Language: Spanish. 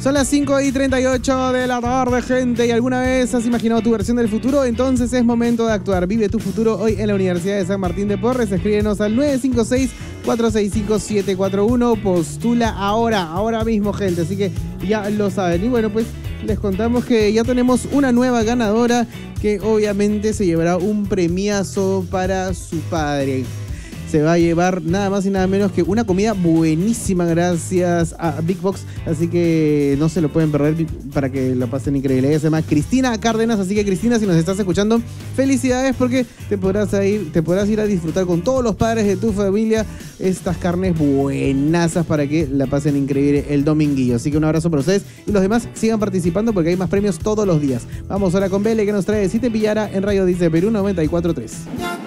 Son las 5:38 de la tarde, gente. ¿Y alguna vez has imaginado tu versión del futuro? Entonces es momento de actuar. Vive tu futuro hoy en la Universidad de San Martín de Porres. Escríbenos al 956-465-741. Postula ahora mismo, gente. Así que ya lo saben. Y bueno, pues les contamos que ya tenemos una nueva ganadora que obviamente se llevará un premiazo para su padre. Se va a llevar nada más y nada menos que una comida buenísima gracias a Big Box, así que no se lo pueden perder para que lo pasen increíble. Ella se llama Cristina Cárdenas, así que Cristina, si nos estás escuchando, felicidades porque te podrás ir a disfrutar con todos los padres de tu familia estas carnes buenazas para que la pasen increíble el dominguillo. Así que un abrazo para ustedes y los demás sigan participando porque hay más premios todos los días. Vamos ahora con Bele que nos trae Si te pillara en Radio Dice Perú 94.3.